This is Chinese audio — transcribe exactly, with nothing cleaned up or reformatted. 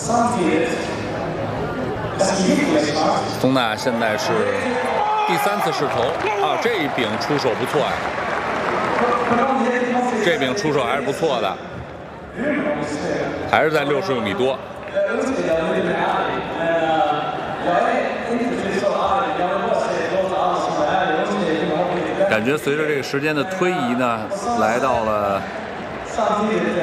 宗纳现在是第三次试投啊，这一柄出手不错呀、啊，这柄出手还是不错的，还是在六十六米多。感觉随着这个时间的推移呢，来到了